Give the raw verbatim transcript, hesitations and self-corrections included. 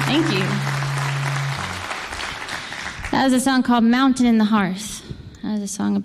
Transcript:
Thank you. That was a song called Mountain in the Hearth. That was a song about